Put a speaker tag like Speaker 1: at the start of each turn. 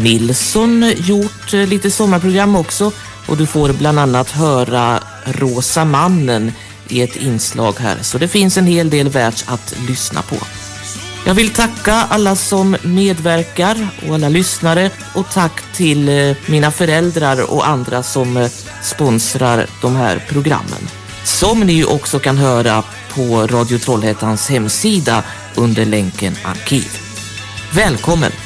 Speaker 1: Nilsson gjort lite sommarprogram också, och du får bland annat höra Rosa mannen i ett inslag här, så det finns en hel del värt att lyssna på. Jag vill tacka alla som medverkar och alla lyssnare, och tack till mina föräldrar och andra som sponsrar de här programmen, som ni också kan höra på Radio Trollhättans hemsida under länken arkiv. Välkommen!